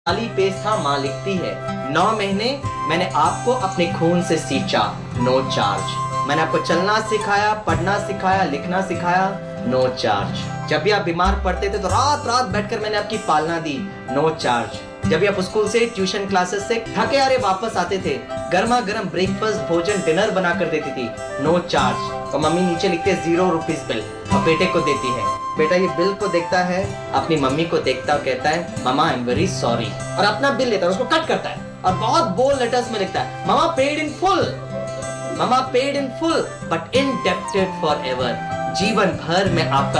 खाली पेज था माँ लिखती है, 9 महीने मैंने आपको अपने खून से सींचा, नो चार्ज। मैंने आपको चलना सिखाया, पढ़ना सिखाया, लिखना सिखाया, नो चार्ज। जब भी आप बीमार पड़ते थे तो रात रात बैठकर मैंने आपकी पालना दी, नो चार्ज। जब भी आप स्कूल से, ट्यूशन क्लासेस से थके हारे वापस आते थे, गर्मा गर्म ब्रेकफास्ट, भोजन, डिनर बना कर देती थी, नो चार्ज। और मम्मी नीचे लिखते 0 रुपीज बिल और बेटे को देती है। बेटा ये बिल को देखता है, अपनी मम्मी को देखता और कहता है मामा आई एम वेरी सॉरी, और अपना बिल लेता है, उसको कट करता है और बहुत बोल्ड लेटर्स में लिखता है मामा paid in full, mama paid in full but indebted for ever. जीवन भर मैं आपका